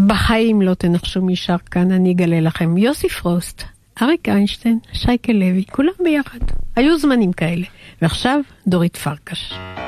בחיים לא תנחשו מי שר כאן, אני אגלה לכם. יוסי פרוסט, אריק איינשטיין, שייקה לוי, כולם ביחד. היו זמנים כאלה. ועכשיו דורית פרקש.